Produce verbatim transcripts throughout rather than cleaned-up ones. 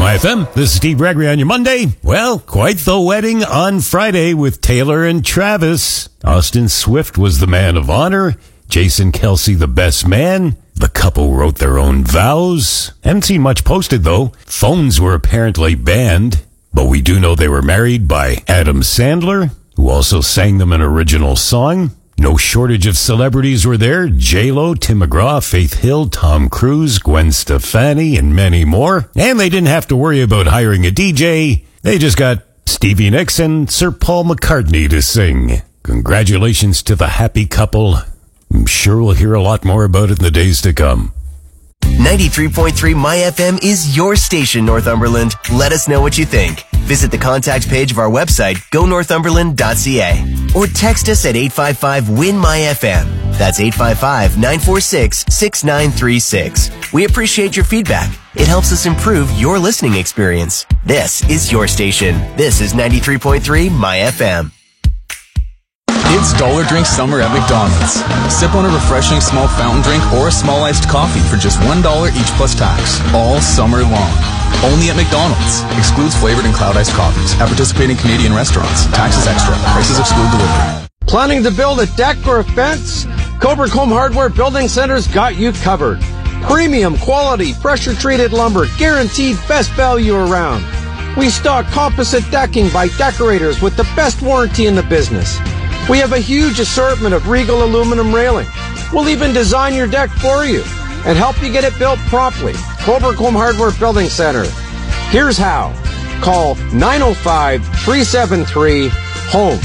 My F M, this is Steve Gregory on your Monday. Well, quite the wedding on Friday with Taylor and Travis. Austin Swift was the man of honor. Jason Kelsey the best man. The couple wrote their own vows. Haven't seen much posted though. Phones were apparently banned. But we do know they were married by Adam Sandler, who also sang them an original song. No shortage of celebrities were there. J-Lo, Tim McGraw, Faith Hill, Tom Cruise, Gwen Stefani, and many more. And they didn't have to worry about hiring a D J. They just got Stevie Nicks and Sir Paul McCartney to sing. Congratulations to the happy couple. I'm sure we'll hear a lot more about it in the days to come. ninety-three point three My F M is your station, Northumberland. Let us know what you think. Visit the contact page of our website, go northumberland dot c a, or text us at eight five five, W I N, M Y F M. That's eight five five, nine four six, six nine three six. We appreciate your feedback. It helps us improve your listening experience. This is your station. This is ninety-three point three My F M. It's Dollar Drink Summer at McDonald's. Sip on a refreshing small fountain drink or a small iced coffee for just one dollar each plus tax. All summer long. Only at McDonald's. Excludes flavored and cloud iced coffees. At participating Canadian restaurants. Taxes extra. Prices exclude delivery. Planning to build a deck or a fence? Coburg Home Hardware Building Center's got you covered. Premium quality, pressure-treated lumber, guaranteed best value around. We stock composite decking by Decorators with the best warranty in the business. We have a huge assortment of Regal aluminum railing. We'll even design your deck for you and help you get it built promptly. Coburg Home Hardware Building Center. Here's how. Call nine oh five, three seven three, HOME.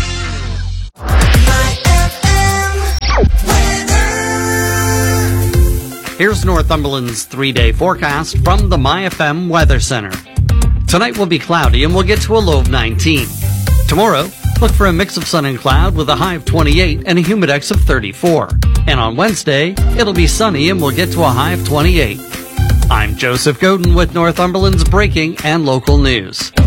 Here's Northumberland's three-day forecast from the My F M Weather Center. Tonight will be cloudy and we'll get to a low of nineteen. Tomorrow, look for a mix of sun and cloud with a high of twenty-eight and a humidex of thirty-four. And on Wednesday, it'll be sunny and we'll get to a high of twenty-eight. I'm Joseph Godin with Northumberland's breaking and local news.